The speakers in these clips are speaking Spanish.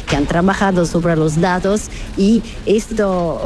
que han trabajado sobre los datos y este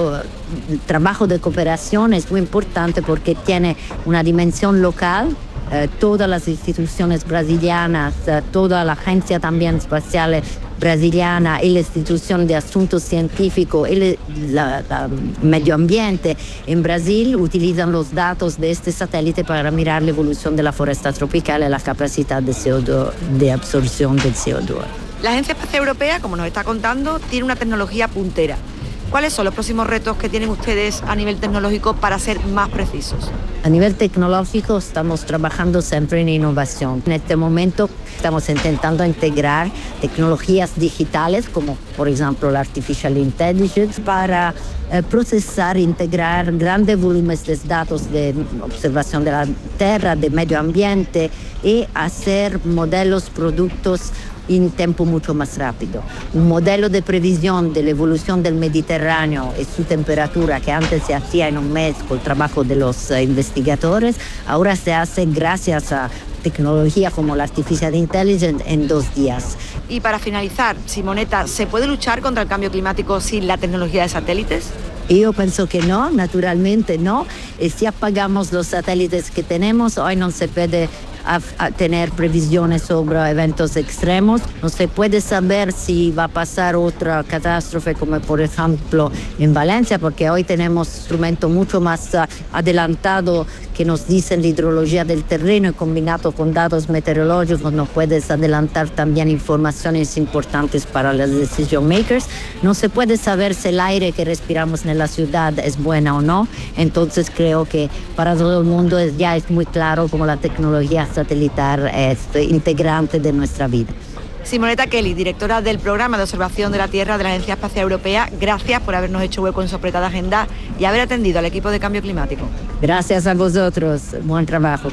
trabajo de cooperación es muy importante porque tiene una dimensión local. Todas las instituciones brasilianas, toda la agencia también espacial brasiliana y la institución de asuntos científicos y la medio ambiente en Brasil utilizan los datos de este satélite para mirar la evolución de la foresta tropical y la capacidad de CO2, de absorción del CO2. La Agencia Espacial Europea, como nos está contando, tiene una tecnología puntera. ¿Cuáles son los próximos retos que tienen ustedes a nivel tecnológico para ser más precisos? A nivel tecnológico estamos trabajando siempre en innovación. En este momento estamos intentando integrar tecnologías digitales como por ejemplo la Artificial Intelligence para procesar, integrar grandes volúmenes de datos de observación de la Tierra, de medio ambiente y hacer modelos, productos en tiempo mucho más rápido. Un modelo de previsión de la evolución del Mediterráneo y su temperatura que antes se hacía en un mes con el trabajo de los investigadores, ahora se hace gracias a tecnología como la Artificial Intelligence en 2 días. Y para finalizar, Simonetta, ¿se puede luchar contra el cambio climático sin la tecnología de satélites? Yo pienso que no, naturalmente no. Y si apagamos los satélites que tenemos, hoy no se puede a tener previsiones sobre eventos extremos. No se puede saber si va a pasar otra catástrofe como por ejemplo en Valencia, porque hoy tenemos instrumentos mucho más adelantados que nos dicen la hidrología del terreno y combinado con datos meteorológicos nos puedes adelantar también informaciones importantes para los decision makers. No se puede saber si el aire que respiramos en la ciudad es buena o no. Entonces creo que para todo el mundo ya es muy claro cómo la tecnología satelital es integrante de nuestra vida. Simonetta Kelly, directora del Programa de Observación de la Tierra de la Agencia Espacial Europea, gracias por habernos hecho hueco en su apretada agenda y haber atendido al equipo de Cambio Climático. Gracias a vosotros, buen trabajo.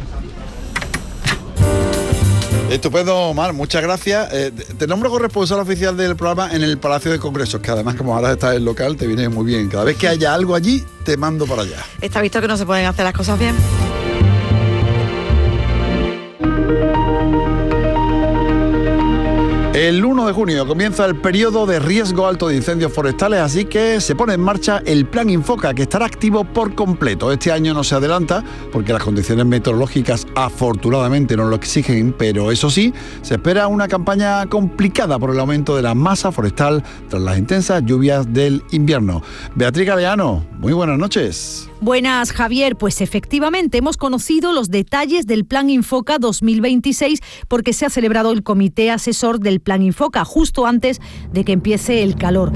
Estupendo, Mar, muchas gracias. Te nombro corresponsal oficial del programa en el Palacio de Congresos, que además como ahora estás en el local te viene muy bien. Cada vez que haya algo allí, te mando para allá. Está visto que no se pueden hacer las cosas bien. El 1 de junio comienza el periodo de riesgo alto de incendios forestales, así que se pone en marcha el Plan Infoca, que estará activo por completo. Este año no se adelanta porque las condiciones meteorológicas afortunadamente no lo exigen, pero eso sí, se espera una campaña complicada por el aumento de la masa forestal tras las intensas lluvias del invierno. Beatriz Galeano, muy buenas noches. Buenas, Javier. Pues efectivamente hemos conocido los detalles del Plan Infoca 2026 porque se ha celebrado el comité asesor del Plan Infoca justo antes de que empiece el calor.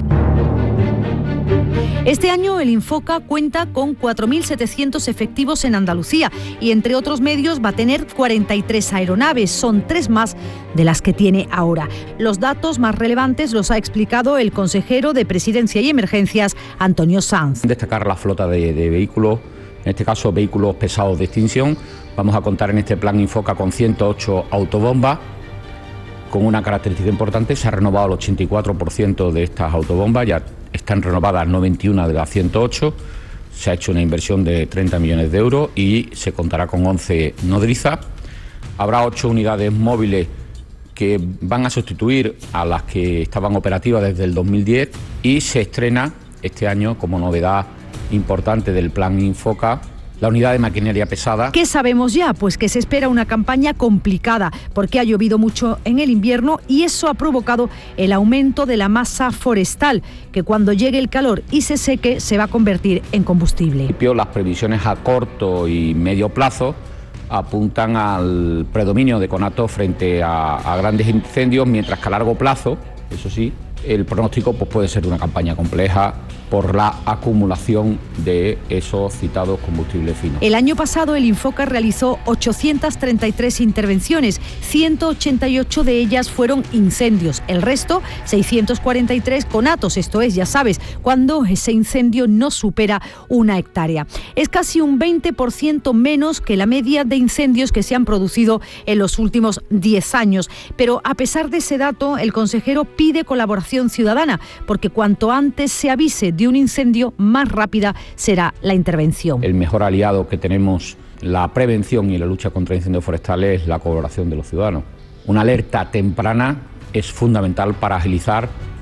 Este año el Infoca cuenta con 4.700 efectivos en Andalucía y entre otros medios va a tener 43 aeronaves, son 3 más de las que tiene ahora. Los datos más relevantes los ha explicado el consejero de Presidencia y Emergencias, Antonio Sanz. Destacar la flota de vehículos, en este caso vehículos pesados de extinción. Vamos a contar en este Plan Infoca con 108 autobombas. Con una característica importante, se ha renovado el 84% de estas autobombas, ya están renovadas 91 de las 108, se ha hecho una inversión de 30 millones de euros y se contará con 11 nodrizas. Habrá 8 unidades móviles que van a sustituir a las que estaban operativas desde el 2010 y se estrena este año como novedad importante del Plan Infoca la unidad de maquinaria pesada. ¿Qué sabemos ya? Pues que se espera una campaña complicada porque ha llovido mucho en el invierno y eso ha provocado el aumento de la masa forestal, que cuando llegue el calor y se seque se va a convertir en combustible. Las previsiones a corto y medio plazo apuntan al predominio de conatos frente a grandes incendios, mientras que a largo plazo, eso sí, el pronóstico pues puede ser una campaña compleja por la acumulación de esos citados combustibles finos. El año pasado el Infoca realizó 833 intervenciones, 188 de ellas fueron incendios, el resto 643 conatos, esto es, ya sabes, cuando ese incendio no supera 1 hectárea. Es casi un 20% menos que la media de incendios que se han producido en los últimos 10 años. Pero a pesar de ese dato, el consejero pide colaboración ciudadana, porque cuanto antes se avise de un incendio, más rápida será la intervención. El mejor aliado que tenemos, la prevención y la lucha contra incendios forestales, es la colaboración de los ciudadanos. Una alerta temprana es fundamental para agilizar